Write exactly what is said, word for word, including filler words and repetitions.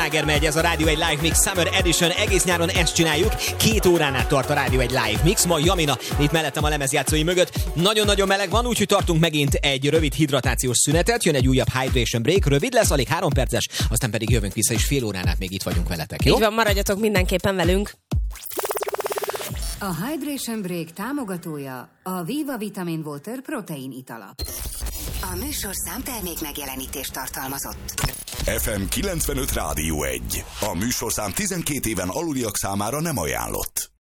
Sláger megy, ez a Rádió egy Live Mix Summer Edition, egész nyáron ezt csináljuk, két órán át tart a Rádió egy Live Mix, ma Jamina itt mellettem a lemezjátszói mögött, nagyon-nagyon meleg van, úgyhogy tartunk megint egy rövid hidratációs szünetet, jön egy újabb Hydration Break, rövid lesz, alig három perces, aztán pedig jövünk vissza, és fél órán át még itt vagyunk veletek, jó? Így van, maradjatok mindenképpen velünk. A Hydration Break támogatója a Viva Vitamin Water protein itala. A műsorszám termék megjelenítést tartalmazott. ef em kilencvenöt Rádió egy. A műsorszám tizenkét éven aluliak számára nem ajánlott.